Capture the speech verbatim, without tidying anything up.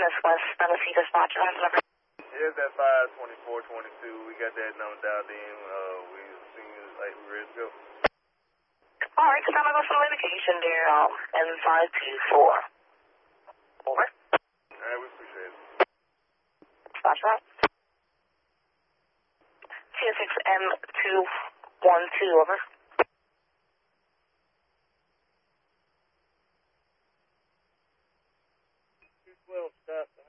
Venice West, Venice dispatch, around number. Yes, that's five twenty-four twenty-two. We got that number dialed in. Uh, we seen you like we ready to go. All right, so I'm going to go for the indication there, um, M five two four. Over. All right, we appreciate it. Dispatch, right? T six M two one two, over. two twelve, stop.